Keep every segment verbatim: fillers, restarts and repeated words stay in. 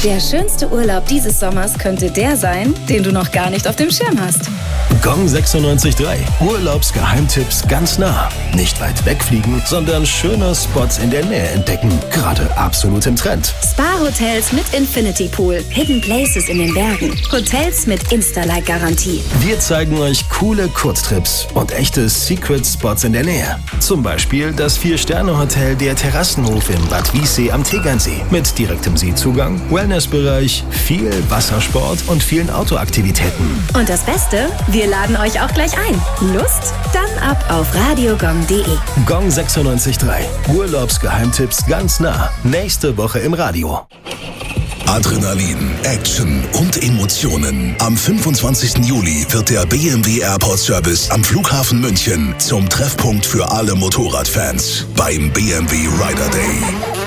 Der schönste Urlaub dieses Sommers könnte der sein, den du noch gar nicht auf dem Schirm hast. Gong sechsundneunzig Komma drei. Urlaubsgeheimtipps ganz nah. Nicht weit wegfliegen, sondern schöne Spots in der Nähe entdecken. Gerade absolut im Trend. Spa-Hotels mit Infinity Pool. Hidden Places in den Bergen. Hotels mit Insta-Like-Garantie. Wir zeigen euch coole Kurztrips und echte Secret-Spots in der Nähe. Zum Beispiel das Vier-Sterne-Hotel Der Terrassenhof in Bad Wiessee am Tegernsee. Mit direktem Seezugang, Wellnessbereich, viel Wassersport und vielen Autoaktivitäten. Und das Beste? Wir laden euch auch gleich ein. Lust? Dann ab auf radiogong punkt de. Gong sechsundneunzig Komma drei. Urlaubsgeheimtipps ganz nah. Nächste Woche im Radio. Adrenalin, Action und Emotionen. Am fünfundzwanzigsten Juli wird der B M W Airport Service am Flughafen München zum Treffpunkt für alle Motorradfans beim B M W Rider Day.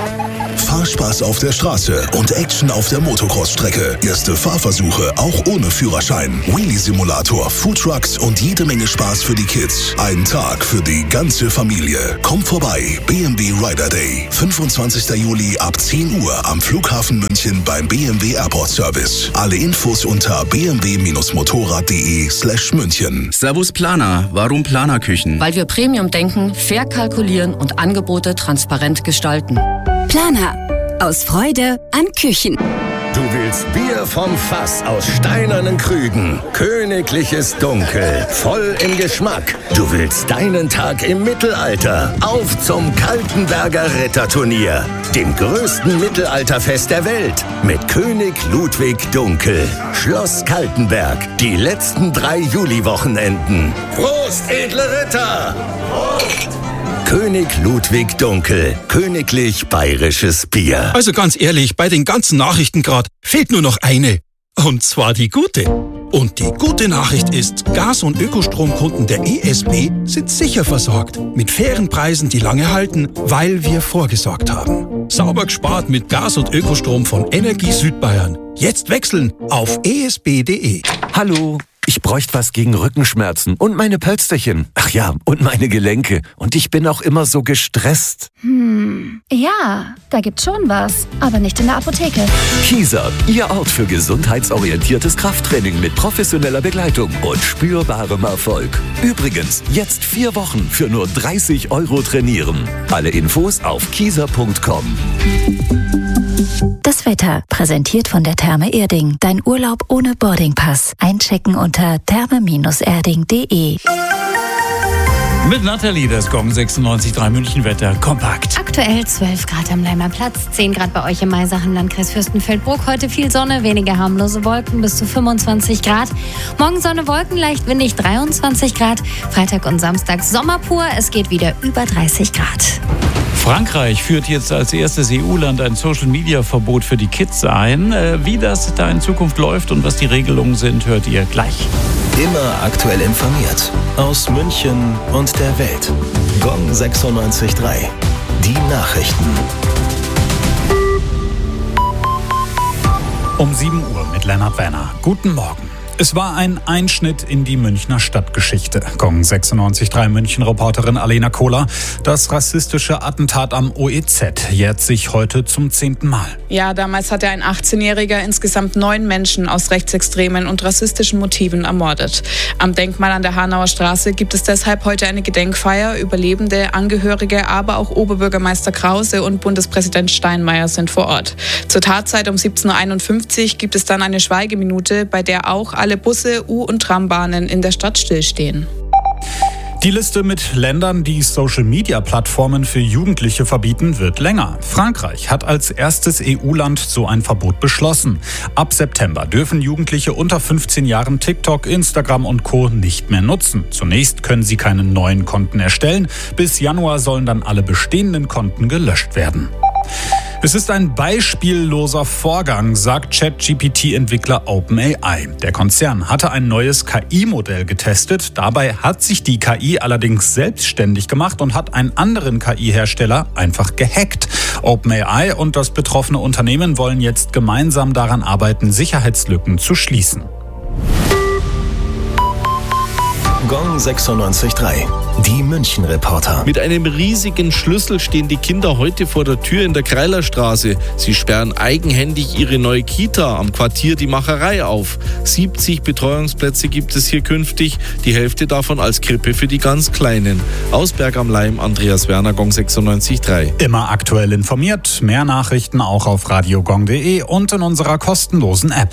Fahrspaß auf der Straße und Action auf der Motocross-Strecke. Erste Fahrversuche auch ohne Führerschein. Wheelie-Simulator, Foodtrucks und jede Menge Spaß für die Kids. Ein Tag für die ganze Familie. Kommt vorbei, B M W Rider Day. fünfundzwanzigsten Juli ab zehn Uhr am Flughafen München beim B M W Airport Service. Alle Infos unter bmw-motorrad.de slash München. Servus Planer. Warum Planerküchen? Weil wir Premium denken, fair kalkulieren und Angebote transparent gestalten. Planer. Aus Freude an Küchen. Du willst Bier vom Fass aus steinernen Krügen. Königliches Dunkel. Voll im Geschmack. Du willst deinen Tag im Mittelalter. Auf zum Kaltenberger Ritterturnier. Dem größten Mittelalterfest der Welt. Mit König Ludwig Dunkel. Schloss Kaltenberg. Die letzten drei Juliwochenenden. Prost, edle Ritter! Prost! König Ludwig Dunkel. Königlich bayerisches Bier. Also ganz ehrlich, bei den ganzen Nachrichten gerade fehlt nur noch eine. Und zwar die gute. Und die gute Nachricht ist, Gas- und Ökostromkunden der E S B sind sicher versorgt. Mit fairen Preisen, die lange halten, weil wir vorgesorgt haben. Sauber gespart mit Gas- und Ökostrom von Energie Südbayern. Jetzt wechseln auf e s b punkt de. Hallo. Ich bräuchte was gegen Rückenschmerzen und meine Pölsterchen. Ach ja, und meine Gelenke. Und ich bin auch immer so gestresst. Hm, ja, da gibt's schon was. Aber nicht in der Apotheke. Kieser, Ihr Ort für gesundheitsorientiertes Krafttraining mit professioneller Begleitung und spürbarem Erfolg. Übrigens, jetzt vier Wochen für nur dreißig Euro trainieren. Alle Infos auf kieser punkt com. Das Wetter, präsentiert von der Therme Erding. Dein Urlaub ohne Boardingpass. Einchecken unter therme erding punkt de. Mit Nathalie, das Gong sechsundneunzig Komma drei München Wetter kompakt. Aktuell zwölf Grad am Leimer Platz, zehn Grad bei euch im Maisach im Landkreis Fürstenfeldbruck. Heute viel Sonne, weniger harmlose Wolken, bis zu fünfundzwanzig Grad. Morgen Sonne, Wolken, leicht windig, dreiundzwanzig Grad. Freitag und Samstag Sommer pur, es geht wieder über dreißig Grad. Frankreich führt jetzt als erstes E U-Land ein Social-Media-Verbot für die Kids ein. Wie das da in Zukunft läuft und was die Regelungen sind, hört ihr gleich. Immer aktuell informiert. Aus München und der Welt. Gong sechsundneunzig Komma drei. Die Nachrichten. Um sieben Uhr mit Lennart Werner. Guten Morgen. Es war ein Einschnitt in die Münchner Stadtgeschichte. Gong sechsundneunzig Komma drei München-Reporterin Alena Kohler. Das rassistische Attentat am O E Z jährt sich heute zum zehnten Mal. Ja, damals hatte ein achtzehnjähriger insgesamt neun Menschen aus rechtsextremen und rassistischen Motiven ermordet. Am Denkmal an der Hanauer Straße gibt es deshalb heute eine Gedenkfeier. Überlebende, Angehörige, aber auch Oberbürgermeister Krause und Bundespräsident Steinmeier sind vor Ort. Zur Tatzeit um siebzehn Uhr einundfünfzig gibt es dann eine Schweigeminute, bei der auch alle Busse, U- und Trambahnen in der Stadt stillstehen. Die Liste mit Ländern, die Social-Media-Plattformen für Jugendliche verbieten, wird länger. Frankreich hat als erstes E U-Land so ein Verbot beschlossen. Ab September dürfen Jugendliche unter fünfzehn Jahren TikTok, Instagram und Co. nicht mehr nutzen. Zunächst können sie keine neuen Konten erstellen. Bis Januar sollen dann alle bestehenden Konten gelöscht werden. Es ist ein beispielloser Vorgang, sagt ChatGPT-Entwickler OpenAI. Der Konzern hatte ein neues K I-Modell getestet. Dabei hat sich die K I allerdings selbstständig gemacht und hat einen anderen K I-Hersteller einfach gehackt. OpenAI und das betroffene Unternehmen wollen jetzt gemeinsam daran arbeiten, Sicherheitslücken zu schließen. Gong sechsundneunzig Komma drei. Die München-Reporter. Mit einem riesigen Schlüssel stehen die Kinder heute vor der Tür in der Kreilerstraße. Sie sperren eigenhändig ihre neue Kita am Quartier Die Macherei auf. siebzig Betreuungsplätze gibt es hier künftig, die Hälfte davon als Krippe für die ganz Kleinen. Aus Berg am Laim, Andreas Werner, Gong sechsundneunzig Komma drei. Immer aktuell informiert, mehr Nachrichten auch auf radiogong punkt de und in unserer kostenlosen App.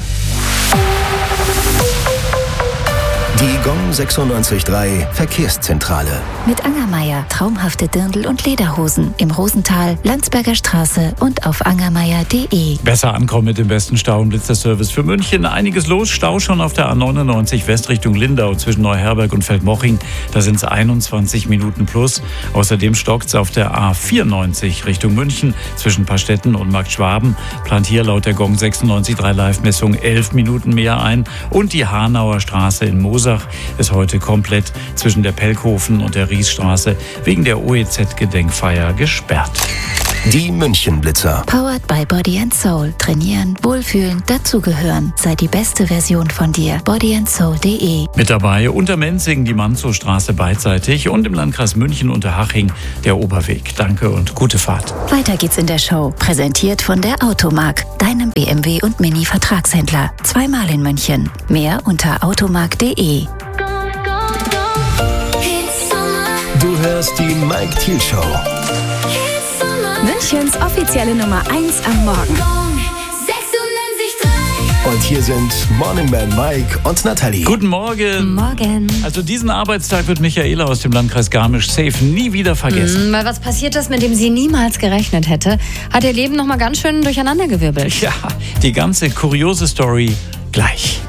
Die Gong sechsundneunzig Komma drei Verkehrszentrale. Mit Angermeier traumhafte Dirndl und Lederhosen im Rosental, Landsberger Straße und auf angermeier punkt de. Besser ankommen mit dem besten Stau- und Blitzerservice für München. Einiges los, Stau schon auf der A neunundneunzig West Richtung Lindau zwischen Neuherberg und Feldmoching. Da sind es einundzwanzig Minuten plus. Außerdem stockt es auf der A vierundneunzig Richtung München zwischen Pastetten und Markt Schwaben. Plant hier laut der Gong sechsundneunzig Komma drei Live-Messung elf Minuten mehr ein. Und die Hanauer Straße in Mosach ist heute komplett zwischen der Pelkhofen und der Riesstraße wegen der O E Z-Gedenkfeier gesperrt. Die München-Blitzer. Powered by Body and Soul. Trainieren, wohlfühlen, dazugehören. Sei die beste Version von dir. body and soul punkt de. Mit dabei Untermenzing die Manzow-Straße beidseitig und im Landkreis München Unterhaching der Oberweg. Danke und gute Fahrt. Weiter geht's in der Show. Präsentiert von der Automark, deinem B M W und Mini-Vertragshändler. Zweimal in München. Mehr unter automark punkt de. Du hörst die Mike Thiel Show. Münchens offizielle Nummer eins am Morgen. Und hier sind Morning Man Mike und Nathalie. Guten Morgen. Morgen. Also diesen Arbeitstag wird Michaela aus dem Landkreis Garmisch safe nie wieder vergessen. Mhm, weil was passiert ist, mit dem sie niemals gerechnet hätte, hat ihr Leben nochmal ganz schön durcheinandergewirbelt. Ja, die ganze kuriose Story gleich.